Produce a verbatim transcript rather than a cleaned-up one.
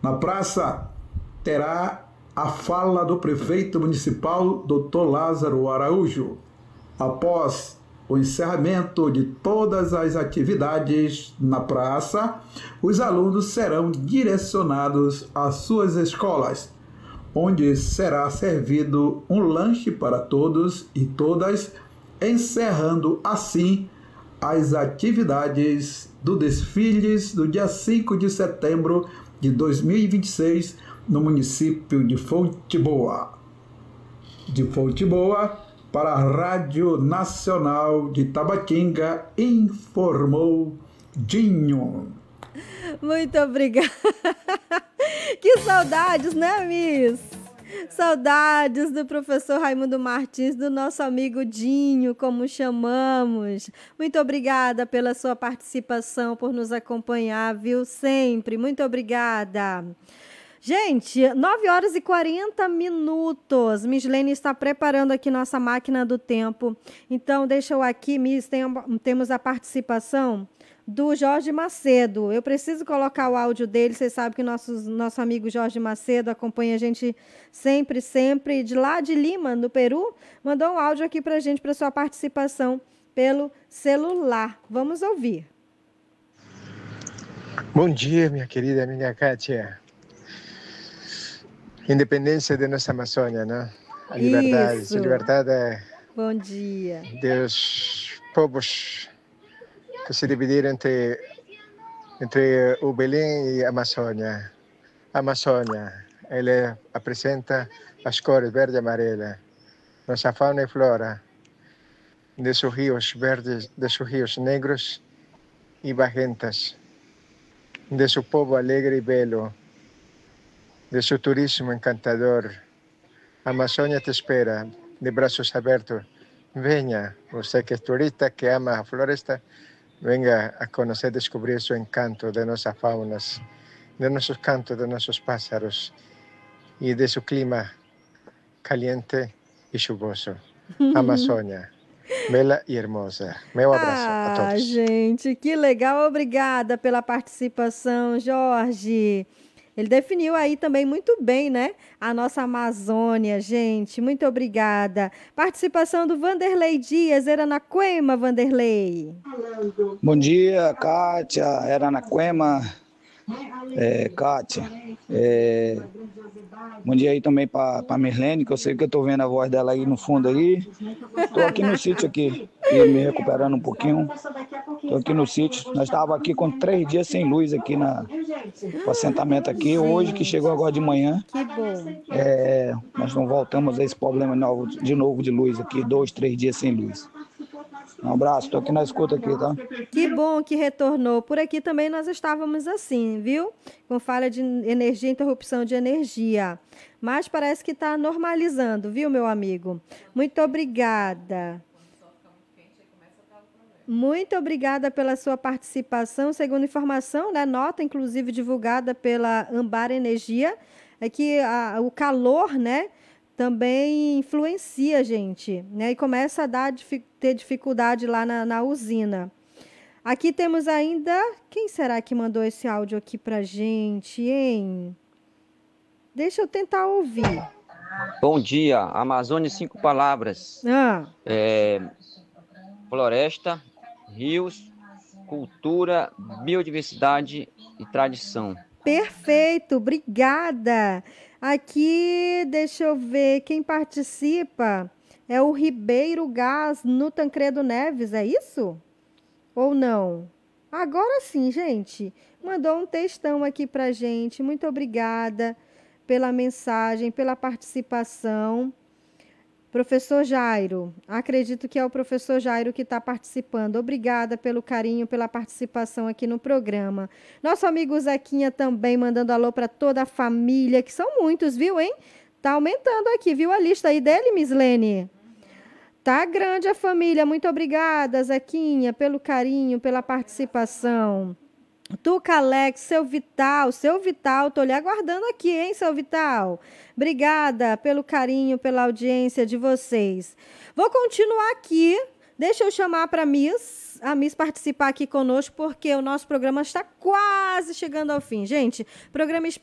Na praça terá a fala do prefeito municipal, doutor Lázaro Araújo. Após o encerramento de todas as atividades na praça, os alunos serão direcionados às suas escolas, onde será servido um lanche para todos e todas, encerrando assim as atividades do desfiles do dia cinco de setembro de dois mil e vinte e seis no município de Fonte Boa. De Fonte Boa, para a Rádio Nacional de Tabatinga, informou Dinho. Muito obrigada. Que saudades, né, Miss? Saudades do professor Raimundo Martins, do nosso amigo Dinho, como chamamos. Muito obrigada pela sua participação, por nos acompanhar, viu? Sempre. Muito obrigada. Gente, nove horas e quarenta minutos. Mislene está preparando aqui nossa máquina do tempo. Então, deixa eu aqui, Miss, tem, temos a participação do Jorge Macedo. Eu preciso colocar o áudio dele. Vocês sabem que nossos, nosso amigo Jorge Macedo acompanha a gente sempre, sempre, de lá de Lima, no Peru. Mandou um áudio aqui para a gente, para sua participação pelo celular. Vamos ouvir. Bom dia, minha querida, minha Kátia. Independência de nossa Amazônia, né? A liberdade. Isso. A liberdade é... Bom dia. Dos povos que se dividiram entre, entre o Belém e a Amazônia. A Amazônia, ela apresenta as cores verde e amarela, nossa fauna e flora, de seus rios verdes, de seus rios negros e barrentas, de seu povo alegre e belo, de seu turismo encantador. A Amazônia te espera, de braços abertos. Venha, você que é turista, que ama a floresta, venga a conhecer, descobrir seu encanto de nossas faunas, de nossos cantos, de nossos pássaros e de seu clima caliente e chuvoso. Amazônia, bela e hermosa. Meu abraço ah, a todos. Gente, que legal. Obrigada pela participação, Jorge. Ele definiu aí também muito bem, né? A nossa Amazônia, gente. Muito obrigada. Participação do Vanderlei Dias, Aranaquema, Vanderlei. Bom dia, Kátia, Aranaquema, é, Kátia. É, bom dia aí também para a Mirlene, que eu sei que eu estou vendo a voz dela aí no fundo aí. Estou aqui no sítio aqui, e me recuperando um pouquinho. Estou aqui no sítio. Nós estávamos aqui com três dias sem luz aqui na o assentamento aqui. Hoje que chegou agora de manhã. Que bom. É, nós não voltamos a esse problema novo, de novo de luz aqui, dois, três dias sem luz. Um abraço, estou aqui na escuta aqui, tá? Que bom que retornou. Por aqui também nós estávamos assim, viu? Com falha de energia, interrupção de energia. Mas parece que está normalizando, viu, meu amigo? Muito obrigada. Muito obrigada pela sua participação. Segundo informação, né, nota inclusive divulgada pela Ambar Energia, é que a, o calor, né, também influencia a gente, né, e começa a dar, ter dificuldade lá na, na usina. Aqui temos ainda... Quem será que mandou esse áudio aqui pra gente, hein? Deixa eu tentar ouvir. Bom dia, Amazônia, cinco palavras. Ah. É, floresta, rios, cultura, biodiversidade e tradição. Perfeito, obrigada. Aqui, deixa eu ver, quem participa é o Ribeiro Gás no Tancredo Neves, é isso? Ou não? Agora sim, gente. Mandou um textão aqui pra gente. Muito obrigada pela mensagem, pela participação. Professor Jairo, acredito que é o professor Jairo que está participando. Obrigada pelo carinho, pela participação aqui no programa. Nosso amigo Zequinha também mandando alô para toda a família, que são muitos, viu, hein? Tá aumentando aqui, viu a lista aí dele, Mislene? Tá grande a família. Muito obrigada, Zequinha, pelo carinho, pela participação. Tuca Alex, seu Vital, seu Vital, tô lhe aguardando aqui, hein, seu Vital? Obrigada pelo carinho, pela audiência de vocês. Vou continuar aqui, deixa eu chamar para a Miss, a Miss participar aqui conosco, porque o nosso programa está quase chegando ao fim. Gente, programa